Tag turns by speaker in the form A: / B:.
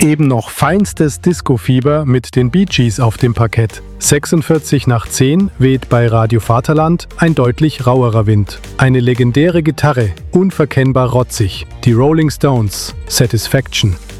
A: Eben noch feinstes Disco-Fieber mit den Bee Gees auf dem Parkett. 46 nach 10 weht bei Radio Vaterland ein deutlich rauerer Wind. Eine legendäre Gitarre, unverkennbar rotzig. Die Rolling Stones, Satisfaction.